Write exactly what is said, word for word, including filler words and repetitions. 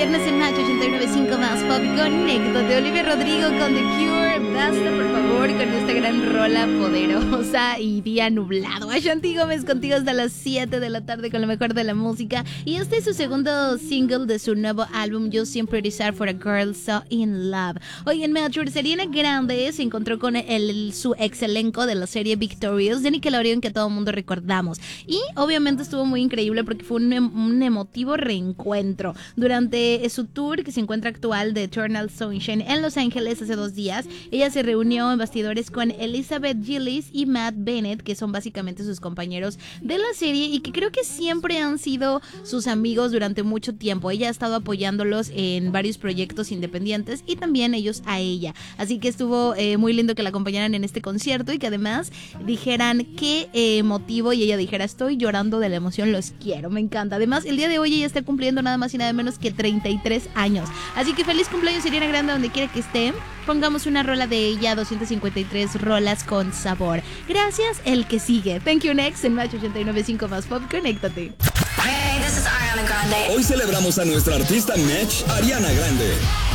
viernes en Match ochenta y nueve punto cinco más Pop. Conéctate, Olivia Rodrigo con The Cure. Basta, por favor, con esta gran rola poderosa y día nublado. Ashanti Gómez contigo hasta las siete de la tarde con lo mejor de la música. Y este es su segundo single de su nuevo álbum, You'll Simply Desire for a Girl So In Love. Hoy en Match, Ariana Grande se encontró con el, su ex elenco de la serie Victorious de Nickelodeon que todo el mundo recordamos. Y obviamente estuvo muy increíble porque fue un, un emotivo reencuentro. Durante su tour que se encuentra actual de Eternal Sunshine en Los Ángeles hace dos días, ella se reunió en bastidores con Elizabeth Gillies y Matt Bennett, que son básicamente sus compañeros de la serie y que creo que siempre han sido sus amigos durante mucho tiempo. Ella ha estado apoyándolos en varios proyectos independientes y también ellos a ella. Así que estuvo eh, muy lindo que la acompañaran en este concierto y que además dijeran qué eh, motivo y ella dijera estoy llorando de la emoción, los quiero, me encanta. Además, el día de hoy ella está cumpliendo nada más y nada menos que treinta y tres años. Así que feliz cumpleaños, Ariana Grande, donde quiera que esté. Pongamos una rola de ella, doscientas cincuenta y tres rolas con sabor. Gracias, el que sigue. Thank you next en Match ochenta y nueve punto cinco más Pop. Conéctate. Hey, this is Ariana Grande. Hoy celebramos a nuestra artista Match, Ariana Grande.